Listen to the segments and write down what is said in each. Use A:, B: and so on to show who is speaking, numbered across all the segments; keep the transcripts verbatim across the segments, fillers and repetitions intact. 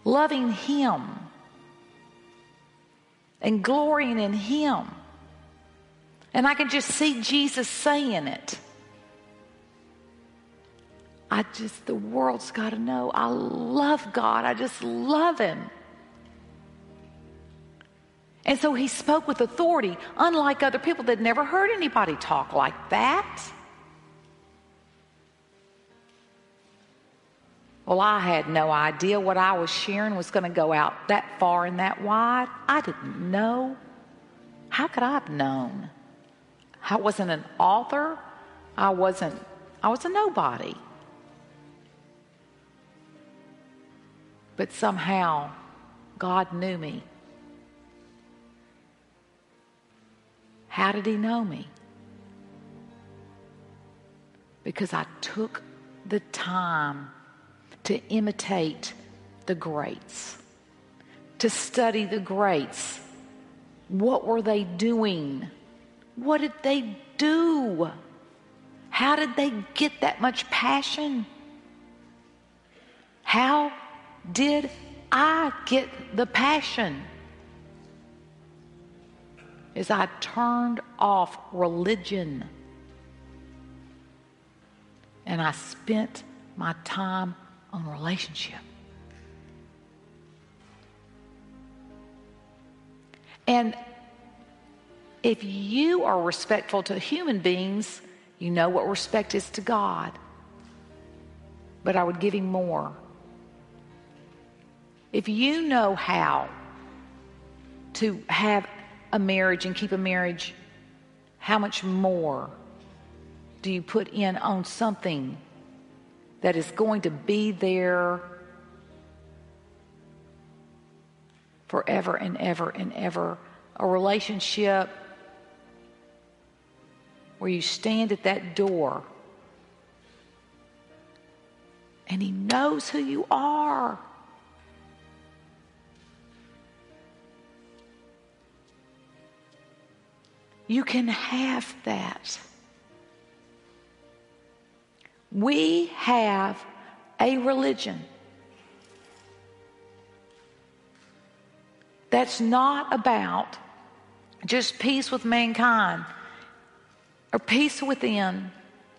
A: loving Him and glorying in Him. And I can just see Jesus saying it. I just, the world's got to know I love God. I just love Him. And so He spoke with authority, unlike other people that never heard anybody talk like that. Well, I had no idea what I was sharing was going to go out that far and that wide. I didn't know. How could I have known? I wasn't an author. I wasn't, I was a nobody. But somehow, God knew me. How did He know me? Because I took the time to imitate the greats, to study the greats. What were they doing? What did they do? How did they get that much passion? How did I get the passion? Is I turned off religion and I spent my time on relationship. And if you are respectful to human beings, you know what respect is to God. But I would give Him more. If you know how to have a marriage and keep a marriage, how much more do you put in on something that is going to be there forever and ever and ever? A relationship where you stand at that door and He knows who you are. You can have that. We have a religion that's not about just peace with mankind or peace within.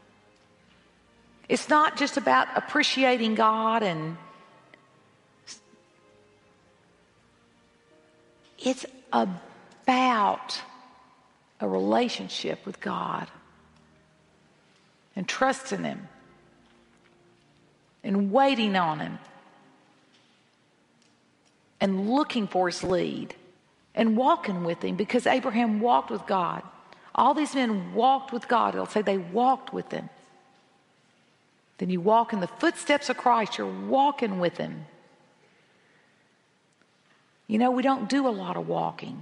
A: It's not just about appreciating God, and it's about a relationship with God and trusting Him and waiting on Him and looking for His lead and walking with Him, because Abraham walked with God. All these men walked with God. It'll say they walked with Him. Then you walk in the footsteps of Christ. You're walking with Him. You know, we don't do a lot of walking.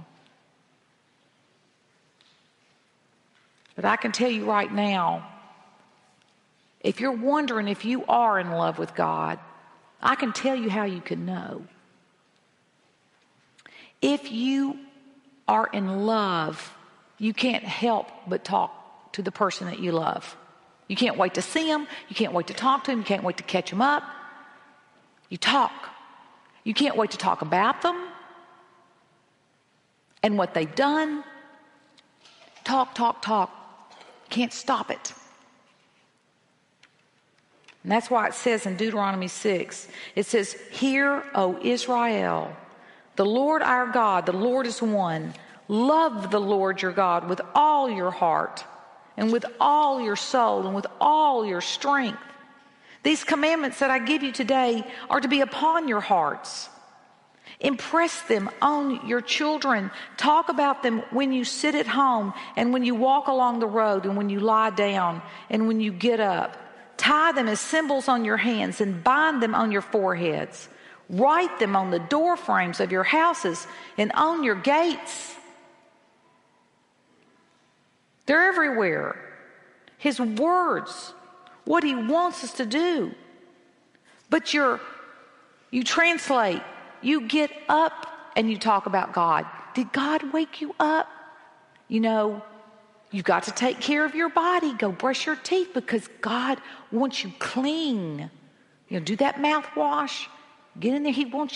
A: But I can tell you right now, if you're wondering if you are in love with God, I can tell you how you can know. If you are in love, you can't help but talk to the person that you love. You can't wait to see them. You can't wait to talk to them. You can't wait to catch them up. You talk. You can't wait to talk about them and what they've done. Talk, talk, talk. Can't stop it. And that's why it says in Deuteronomy six, it says, "Hear, O Israel, the Lord our God, the Lord is one. Love the Lord your God with all your heart and with all your soul and with all your strength. These commandments that I give you today are to be upon your hearts. Impress them on your children. Talk about them when you sit at home and when you walk along the road and when you lie down and when you get up. Tie them as symbols on your hands and bind them on your foreheads. Write them on the door frames of your houses and on your gates." They're everywhere. His words, what He wants us to do. But you're, you translate, you get up and you talk about God. Did God wake you up? You know, you've got to take care of your body. Go brush your teeth because God wants you clean. You know, do that mouthwash. Get in there. He wants